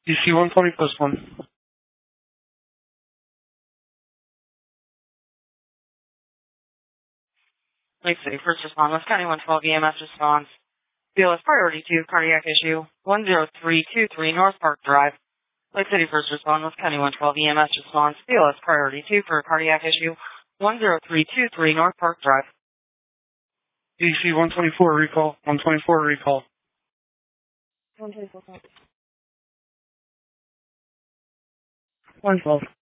DC 120 plus 1. Lake City First Responders, County 112 EMS response. BLS Priority 2, cardiac issue, 10323 North Park Drive. Lake City First Responders, County 112 EMS response. BLS Priority 2 for cardiac issue, 10323 North Park Drive. DC 124 recall, 124 recall. 124 call. 112.